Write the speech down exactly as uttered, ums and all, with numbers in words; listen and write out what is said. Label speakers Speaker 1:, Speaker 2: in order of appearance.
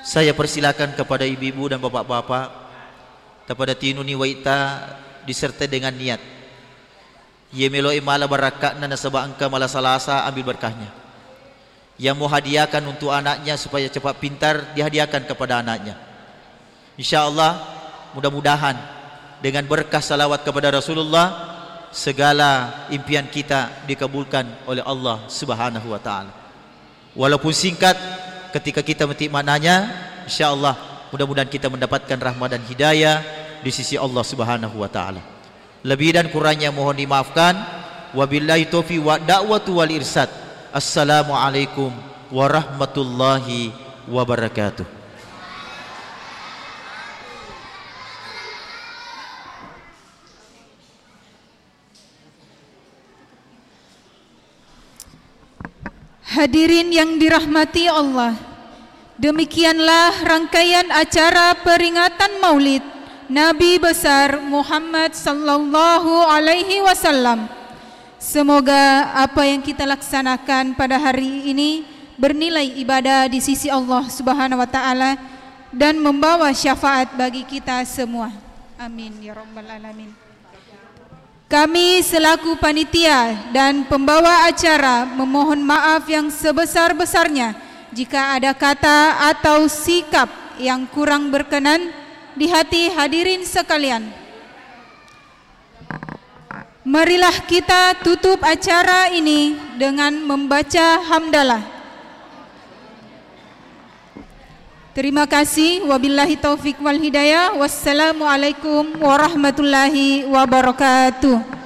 Speaker 1: Saya persilakan kepada ibu-ibu dan bapak-bapak, kepada tinuni waita disertai dengan niat. Ye melo imala barakatna nasaba angka mala salasa, ambil berkahnya. Yang mau hadiahkan untuk anaknya supaya cepat pintar, dihadiahkan kepada anaknya. InsyaAllah mudah-mudahan dengan berkah salawat kepada Rasulullah, segala impian kita dikabulkan oleh Allah Subhanahu wa ta'ala. Walaupun singkat, ketika kita metik maknanya, insyaallah mudah-mudahan kita mendapatkan rahmat dan hidayah di sisi Allah Subhanahu wa ta'ala. Lebih dan kurangnya mohon dimaafkan. Wabillahi taufiq wa da'watu wal irsad. Assalamualaikum warahmatullahi wabarakatuh.
Speaker 2: Hadirin yang dirahmati Allah, demikianlah rangkaian acara peringatan Maulid Nabi besar Muhammad sallallahu alaihi wasallam. Semoga apa yang kita laksanakan pada hari ini bernilai ibadah di sisi Allah Subhanahu wa taala dan membawa syafaat bagi kita semua. Amin ya rabbal alamin. Kami selaku panitia dan pembawa acara memohon maaf yang sebesar-besarnya jika ada kata atau sikap yang kurang berkenan di hati hadirin sekalian. Marilah kita tutup acara ini dengan membaca hamdalah. Terima kasih. Wabillahi taufik wal hidayah. Wassalamualaikum warahmatullahi wabarakatuh.